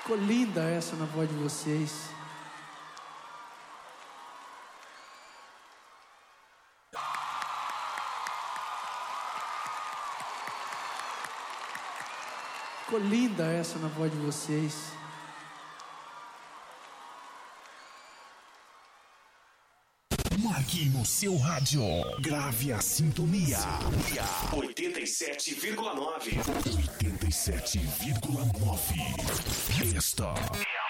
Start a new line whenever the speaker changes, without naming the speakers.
Ficou linda essa na voz de vocês. Ficou linda essa na voz de vocês.
Marque no seu rádio. Grave a sintonia. 87,9. 87,9. Esta é